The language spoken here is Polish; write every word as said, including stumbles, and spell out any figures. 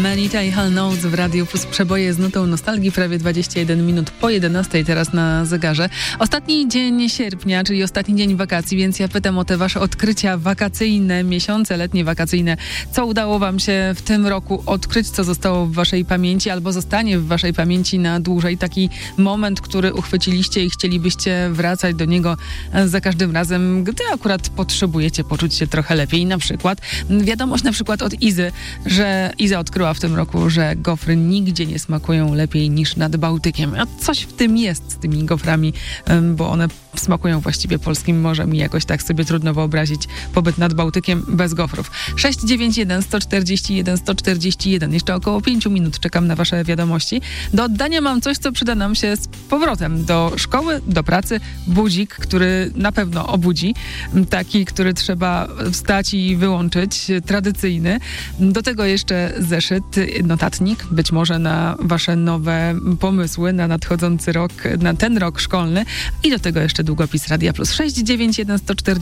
Manita i Hall Notes w Radiu Plus przeboje z nutą nostalgii, prawie dwadzieścia jeden minut po jedenastej teraz na zegarze. Ostatni dzień sierpnia, czyli ostatni dzień wakacji, więc ja pytam o te wasze odkrycia wakacyjne, miesiące letnie wakacyjne. Co udało wam się w tym roku odkryć, co zostało w waszej pamięci albo zostanie w waszej pamięci na dłużej? Taki moment, który uchwyciliście i chcielibyście wracać do niego za każdym razem, gdy akurat potrzebujecie poczuć się trochę lepiej. Na przykład wiadomość na przykład od Izy, że Iza odkryła w tym roku, że gofry nigdzie nie smakują lepiej niż nad Bałtykiem. A coś w tym jest z tymi goframi, bo one smakują właściwie polskim morzem i jakoś tak sobie trudno wyobrazić pobyt nad Bałtykiem bez gofrów. sześć dziewięć jeden, sto czterdzieści jeden, sto czterdzieści jeden. Jeszcze około pięciu minut czekam na wasze wiadomości. Do oddania mam coś, co przyda nam się z powrotem do szkoły, do pracy. Budzik, który na pewno obudzi. Taki, który trzeba wstać i wyłączyć. Tradycyjny. Do tego jeszcze zeszyt, notatnik, być może na wasze nowe pomysły na nadchodzący rok, na ten rok szkolny i do tego jeszcze długopis Radia Plus. sześć dziewięć jeden, sto czterdzieści